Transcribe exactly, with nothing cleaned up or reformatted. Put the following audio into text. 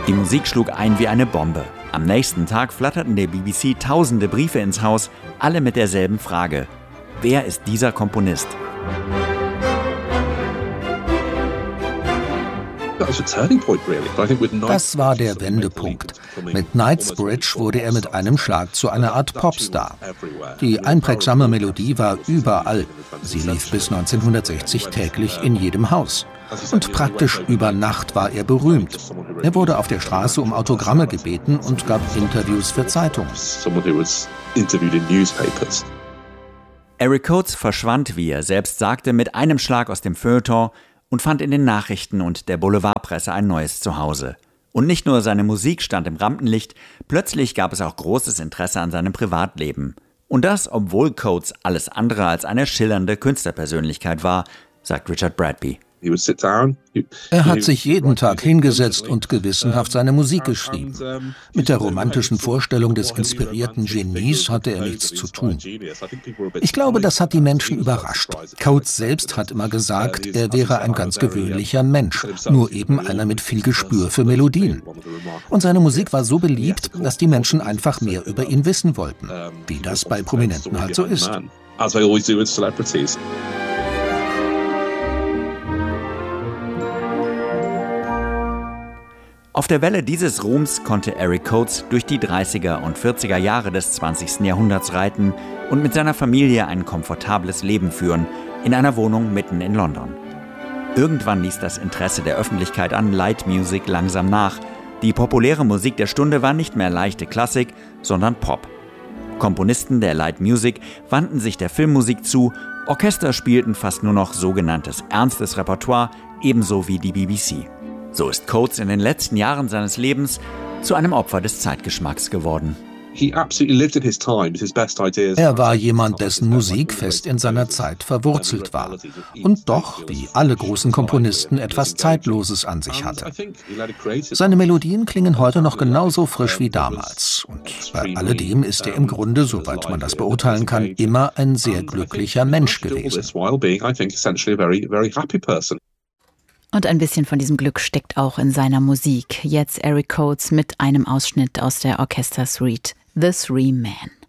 Die Musik schlug ein wie eine Bombe. Am nächsten Tag flatterten der B B C tausende Briefe ins Haus, alle mit derselben Frage: Wer ist dieser Komponist? Das war der Wendepunkt. Mit Knightsbridge wurde er mit einem Schlag zu einer Art Popstar. Die einprägsame Melodie war überall. Sie lief bis neunzehnhundertsechzig täglich in jedem Haus. Und praktisch über Nacht war er berühmt. Er wurde auf der Straße um Autogramme gebeten und gab Interviews für Zeitungen. Eric Coates verschwand, wie er selbst sagte, mit einem Schlag aus dem Feuilleton und fand in den Nachrichten und der Boulevardpresse ein neues Zuhause. Und nicht nur seine Musik stand im Rampenlicht, plötzlich gab es auch großes Interesse an seinem Privatleben. Und das, obwohl Coates alles andere als eine schillernde Künstlerpersönlichkeit war, sagt Richard Bradby. Er hat sich jeden Tag hingesetzt und gewissenhaft seine Musik geschrieben. Mit der romantischen Vorstellung des inspirierten Genies hatte er nichts zu tun. Ich glaube, das hat die Menschen überrascht. Coates selbst hat immer gesagt, er wäre ein ganz gewöhnlicher Mensch, nur eben einer mit viel Gespür für Melodien. Und seine Musik war so beliebt, dass die Menschen einfach mehr über ihn wissen wollten, wie das bei Prominenten halt so ist. Auf der Welle dieses Ruhms konnte Eric Coates durch die dreißiger und vierziger Jahre des zwanzigsten Jahrhunderts reiten und mit seiner Familie ein komfortables Leben führen, in einer Wohnung mitten in London. Irgendwann ließ das Interesse der Öffentlichkeit an Light Music langsam nach. Die populäre Musik der Stunde war nicht mehr leichte Klassik, sondern Pop. Komponisten der Light Music wandten sich der Filmmusik zu, Orchester spielten fast nur noch sogenanntes ernstes Repertoire, ebenso wie die B B C. So ist Coates in den letzten Jahren seines Lebens zu einem Opfer des Zeitgeschmacks geworden. Er war jemand, dessen Musik fest in seiner Zeit verwurzelt war und doch, wie alle großen Komponisten, etwas Zeitloses an sich hatte. Seine Melodien klingen heute noch genauso frisch wie damals. Und bei alledem ist er im Grunde, soweit man das beurteilen kann, immer ein sehr glücklicher Mensch gewesen. Und ein bisschen von diesem Glück steckt auch in seiner Musik. Jetzt Eric Coates mit einem Ausschnitt aus der Orchestersuite The Three Men.